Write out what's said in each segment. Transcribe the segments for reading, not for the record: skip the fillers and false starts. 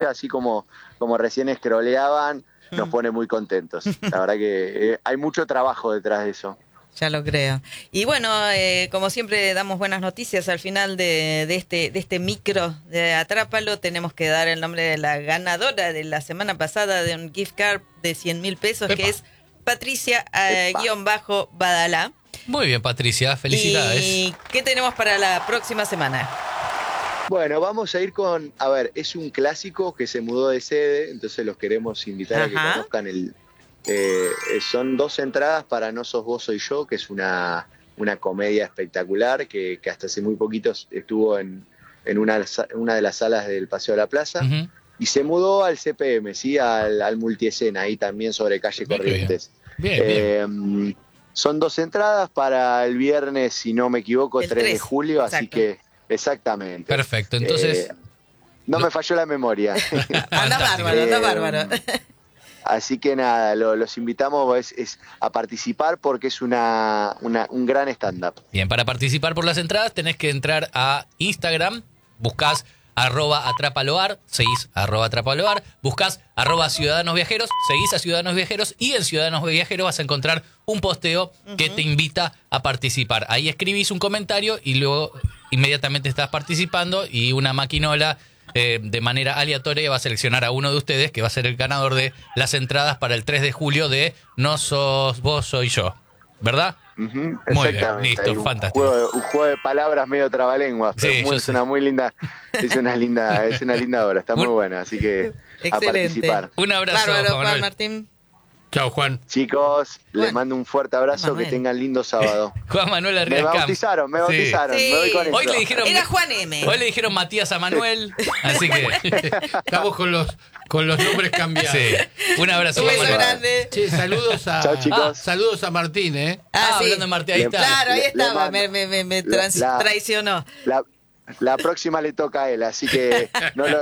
así como recién scrolleaban, nos pone muy contentos. La verdad que hay mucho trabajo detrás de eso. Ya lo creo. Y bueno, como siempre damos buenas noticias al final de este micro de Atrápalo. Tenemos que dar el nombre de la ganadora de la semana pasada de un gift card de 100.000 pesos, que es Patricia _Badalá. Muy bien, Patricia, felicidades. ¿Y qué tenemos para la próxima semana? Bueno, vamos a ir con, es un clásico que se mudó de sede, entonces los queremos invitar a que conozcan son 2 entradas para No sos vos, soy yo, que es una comedia espectacular que hasta hace muy poquito estuvo en una de las salas del Paseo de la Plaza. Uh-huh. Y se mudó al CPM, ¿sí? al multiescena, ahí también sobre calle Corrientes. Bien. Son 2 entradas para el viernes, si no me equivoco, 3 de julio, exacto. Así que exactamente. Perfecto, entonces... no me falló la memoria. Anda bárbaro. Así que nada, los invitamos a participar porque es un gran stand-up. Bien, para participar por las entradas tenés que entrar a Instagram, buscás @atrápaloar, seguís @atrápaloar, buscás @Ciudadanos Viajeros, seguís a Ciudadanos Viajeros y en Ciudadanos Viajeros vas a encontrar un posteo que te invita a participar. Ahí escribís un comentario y luego inmediatamente estás participando y una maquinola de manera aleatoria va a seleccionar a uno de ustedes que va a ser el ganador de las entradas para el 3 de julio de No sos vos, soy yo. ¿Verdad? Uh-huh, muy bien, listo, fantástico. Un juego de palabras medio trabalenguas, pero es una muy linda, es una linda obra, está muy buena, así que excelente. A participar. Un abrazo, Juan Martín. Chao, Juan. Chicos, les mando un fuerte abrazo, que tengan lindo sábado. Juan Manuel Arrias Me bautizaron, me voy con hoy eso. Le dijeron, era Juan M. Hoy le dijeron Matías a Manuel, así que estamos con los nombres cambiados. Sí. Un abrazo. Un beso grande. Sí, saludos a Chao, chicos. Saludos a Martín, ¿eh? Sí. Hablando de Martín, ahí está. Claro, ahí estaba, me traicionó. La próxima le toca a él, así que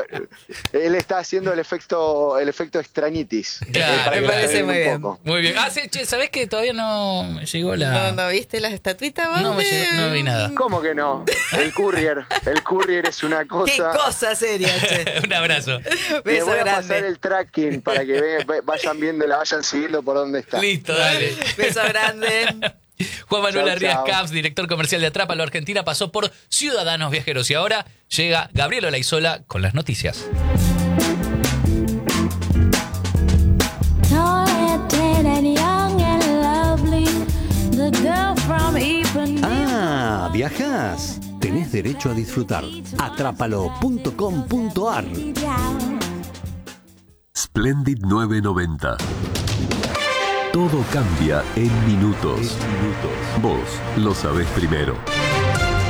él está haciendo el efecto extrañitis. Claro, me parece muy bien. Muy bien. ¿Sabés que todavía no llegó la...? ¿No viste las estatuitas, vos? No vi nada. ¿Cómo que no? El courier es una cosa... ¡Qué cosa seria! Un abrazo. Les voy a pasar el tracking para que vayan viendo, la vayan siguiendo por dónde está. Listo, dale. Beso grande. Arrias Caps, director comercial de Atrápalo Argentina, pasó por Ciudadanos Viajeros y ahora llega Gabriel Olaizola con las noticias. Ah, ¿viajás? Tenés derecho a disfrutar. Atrápalo.com.ar. Splendid 990. Todo cambia en minutos. Vos lo sabés primero.